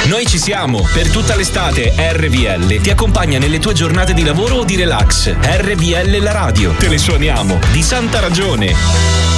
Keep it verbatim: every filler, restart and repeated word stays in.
Noi ci siamo. Per tutta l'estate R V L ti accompagna nelle tue giornate di lavoro o di relax. R V L la radio. Te le suoniamo. Di santa ragione.